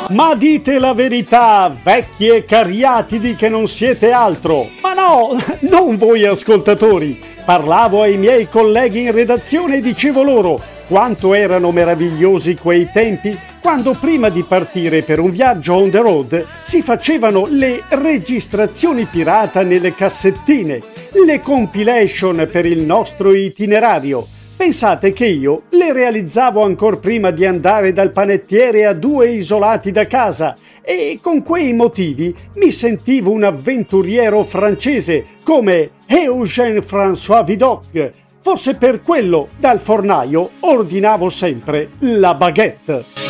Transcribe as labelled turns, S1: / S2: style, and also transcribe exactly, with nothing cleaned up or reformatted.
S1: Ma dite la verità, vecchi e cariatidi che non siete altro. Ma no, non voi ascoltatori. Parlavo ai miei colleghi in redazione e dicevo loro quanto erano meravigliosi quei tempi quando prima di partire per un viaggio on the road si facevano le registrazioni pirata nelle cassettine, le compilation per il nostro itinerario. Pensate che io le realizzavo ancor prima di andare dal panettiere a due isolati da casa e con quei motivi mi sentivo un avventuriero francese come Eugène François Vidocq. Forse per quello dal fornaio ordinavo sempre la baguette.